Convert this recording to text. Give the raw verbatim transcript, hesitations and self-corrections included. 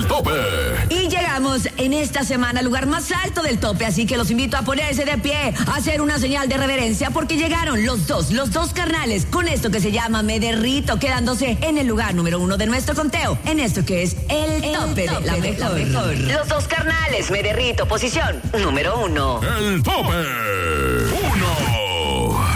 tope. Y llegamos en esta semana al lugar más alto del tope, así que los invito a ponerse de pie, a hacer una señal de reverencia, porque llegaron los dos, los dos carnales, con esto que se llama Me Derrito, quedándose en el lugar número uno de nuestro conteo, en esto que es el, el tope, tope de, la de la mejor. Los dos carnales, Me Derrito, posición número uno. El tope. Uno.